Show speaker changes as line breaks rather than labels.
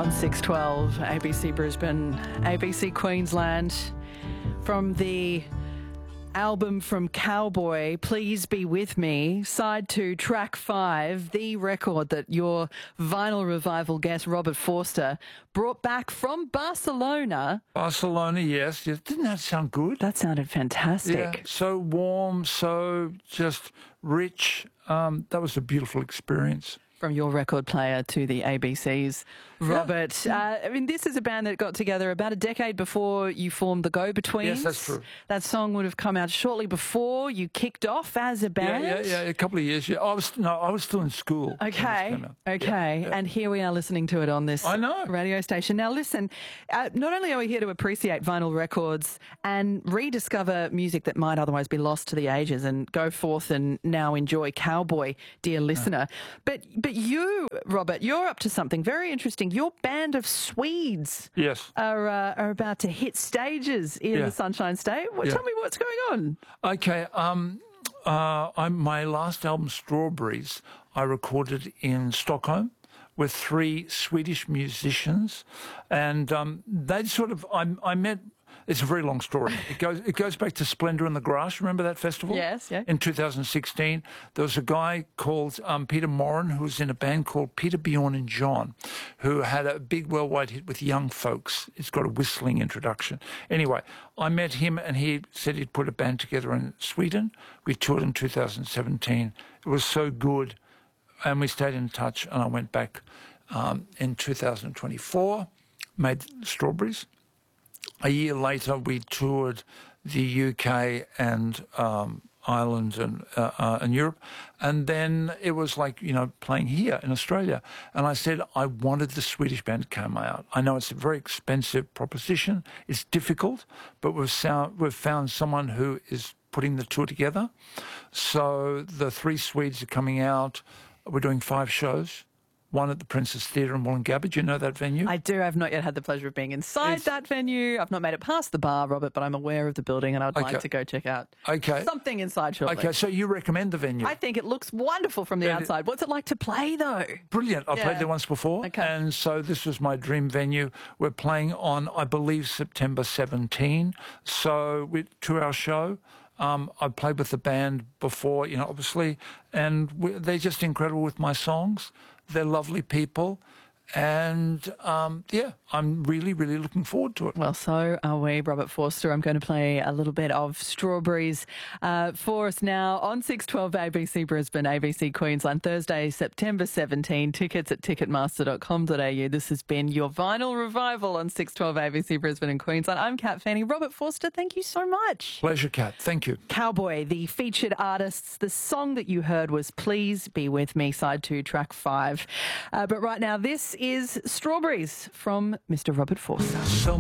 on 612 ABC Brisbane, ABC Queensland. From the album from Cowboy, Please Be With Me, side 2, track 5, the record that your vinyl revival guest Robert Forster brought back from Barcelona.
Barcelona, yes. Didn't that sound good?
That sounded fantastic.
Yeah, so warm, so just rich. That was a beautiful experience.
From your record player to the ABCs, Robert.
Yeah.
I mean, this is a band that got together about a decade before you formed the Go-Betweens.
Yes, that's true.
That song would have come out shortly before you kicked off as a band.
Yeah, a couple of years. Yeah, I was still in school.
Okay.
Yeah.
And here we are listening to it on this radio station. Now, listen, not only are we here to appreciate vinyl records and rediscover music that might otherwise be lost to the ages and go forth and now enjoy Cowboy, dear listener, but you, Robert, you're up to something very interesting. Your band of Swedes are about to hit stages in the Sunshine State. Tell me what's going on.
Okay. My last album, Strawberries, I recorded in Stockholm with 3 Swedish musicians, and they I met. It's a very long story. It goes back to Splendor in the Grass. Remember that festival?
Yes, yeah.
In 2016, there was a guy called Peter Morin who was in a band called Peter, Bjorn and John, who had a big worldwide hit with young folks. It's got a whistling introduction. Anyway, I met him and he said he'd put a band together in Sweden. We toured in 2017. It was so good, and we stayed in touch. And I went back in 2024, made Strawberries. A year later, we toured the UK and Ireland and Europe. And then it was like, playing here in Australia. And I said, I wanted the Swedish band to come out. I know it's a very expensive proposition. It's difficult, but we've found someone who is putting the tour together. So the 3 Swedes are coming out. We're doing 5 shows. One at the Princess Theatre in Wollongabba. Do you know that venue?
I do. I've not yet had the pleasure of being inside that venue. I've not made it past the bar, Robert, but I'm aware of the building and I'd like to go check out something inside shortly.
Okay, so you recommend the venue?
I think it looks wonderful from the outside. What's it like to play, though?
Brilliant. I played there once before, and so this was my dream venue. We're playing on, I believe, September 17. So 2-hour show. I played with the band before, obviously, and they're just incredible with my songs. They're lovely people. And, I'm really, really looking forward to it.
Well, so are we, Robert Forster. I'm going to play a little bit of Strawberries for us now on 612 ABC Brisbane, ABC Queensland, Thursday, September 17. Tickets at ticketmaster.com.au. This has been your vinyl revival on 612 ABC Brisbane and Queensland. I'm Kat Fanny. Robert Forster, thank you so much.
Pleasure, Kat. Thank you.
Cowboy, the featured artists. The song that you heard was Please Be With Me, side 2, track 5. But right now, this is Strawberries from Mr. Robert Forster.